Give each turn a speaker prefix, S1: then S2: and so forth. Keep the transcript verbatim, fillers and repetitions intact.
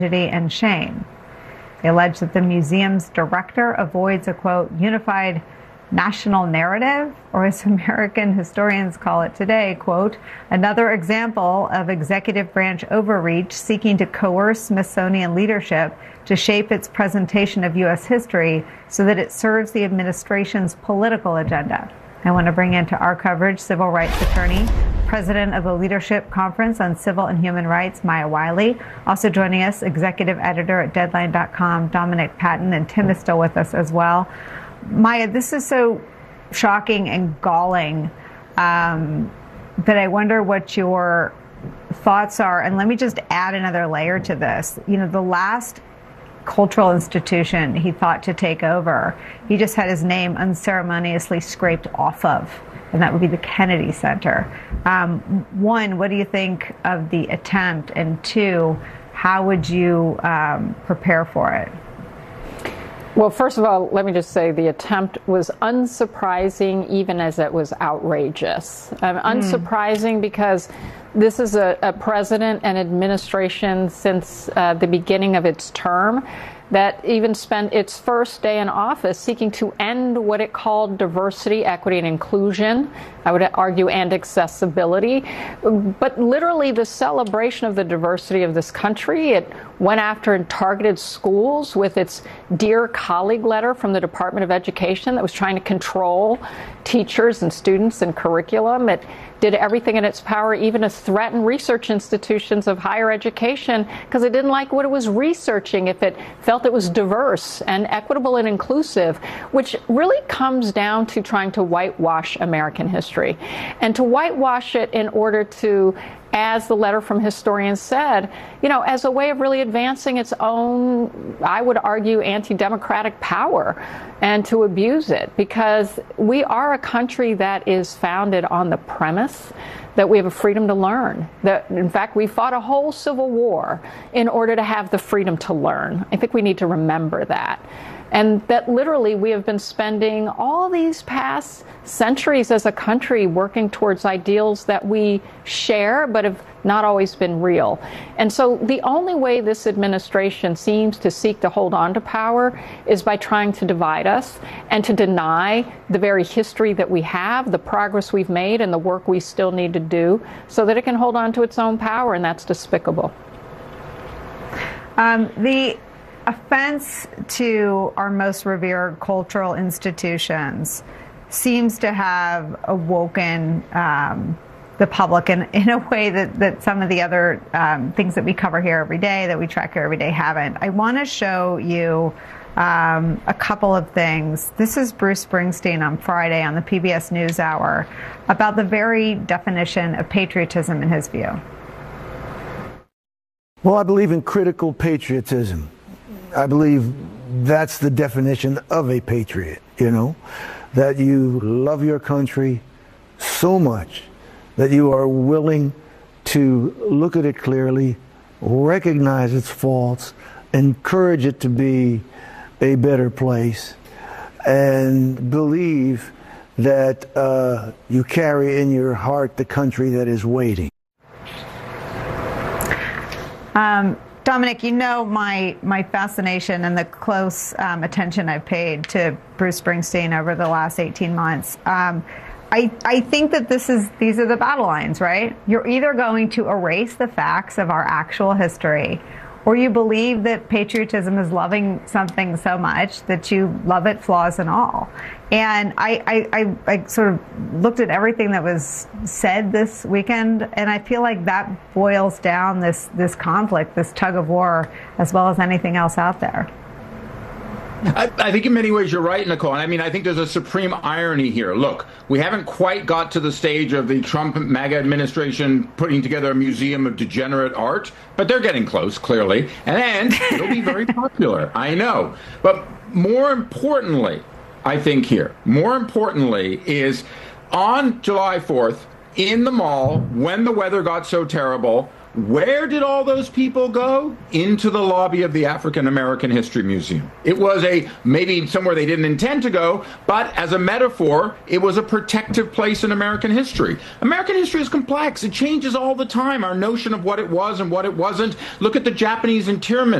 S1: and shame. They allege that the museum's director avoids a, quote, unified national narrative, or as American historians call it today, quote, another example of executive branch overreach seeking to coerce Smithsonian leadership to shape its presentation of U S history so that it serves the administration's political agenda. I want to bring into our coverage civil rights attorney, president of the Leadership Conference on Civil and Human Rights, Maya Wiley. Also joining us, executive editor at Deadline dot com, Dominic Patten, and Tim is still with us as well. Maya, this is so shocking and galling um, that I wonder what your thoughts are. And let me just add another layer to this. You know, the last cultural institution he thought to take over, he just had his name unceremoniously scraped off of, and that would be the Kennedy Center. Um, one, what do you think of the attempt? And two, how would you um, prepare for it?
S2: Well, first of all, let me just say the attempt was unsurprising, even as it was outrageous. Um, mm. Unsurprising because this is a, a president and administration since uh, the beginning of its term that even spent its first day in office seeking to end what it called diversity, equity, and inclusion, I would argue, and accessibility. But literally the celebration of the diversity of this country, it went after and targeted schools with its Dear Colleague letter from the Department of Education that was trying to control teachers and students and curriculum. It did everything in its power even to threaten research institutions of higher education because it didn't like what it was researching if it felt it was diverse and equitable and inclusive, which really comes down to trying to whitewash American history. And to whitewash it in order to, as the letter from historians said, you know, as a way of really advancing its own, I would argue, anti-democratic power and to abuse it, because we are a country that is founded on the premise that we have a freedom to learn. That, in fact, we fought a whole civil war in order to have the freedom to learn. I think we need to remember that. And that literally we have been spending all these past centuries as a country working towards ideals that we share but have not always been real. And so the only way this administration seems to seek to hold on to power is by trying to divide us and to deny the very history that we have, the progress we've made, and the work we still need to do so that it can hold on to its own power, and that's despicable.
S1: Um, the offense to our most revered cultural institutions seems to have awoken um, the public in, in a way that, that some of the other um, things that we cover here every day, that we track here every day, haven't. I want to show you um, a couple of things. This is Bruce Springsteen on Friday on the P B S NewsHour about the very definition of patriotism in his view.
S3: Well, I believe in critical patriotism. I believe that's the definition of a patriot, you know, that you love your country so much that you are willing to look at it clearly, recognize its faults, encourage it to be a better place, and believe that uh, you carry in your heart the country that is waiting.
S1: Um, Dominic, you know my my fascination and the close um, attention I've paid to Bruce Springsteen over the last eighteen months. Um, I, I think that this is these are the battle lines, right? You're either going to erase the facts of our actual history, or you believe that patriotism is loving something so much that you love it, flaws and all. And I, I, I, I sort of looked at everything that was said this weekend, and I feel like that boils down this, this conflict, this tug of war, as well as anything else out there.
S4: I, I think in many ways you're right, Nicole. I mean, I think there's a supreme irony here. Look, we haven't quite got to the stage of the Trump MAGA administration putting together a museum of degenerate art, but they're getting close, clearly. And it'll be very popular, I know. But more importantly, I think here, more importantly, is on July fourth, in the mall, when the weather got so terrible, Where did all those people go? Into the lobby of the African American History Museum. It was a maybe somewhere they didn't intend to go, but as a metaphor, it was a protective place in American history. American history is complex. It changes all the time. Our notion of what it was and what it wasn't. Look at the Japanese internment.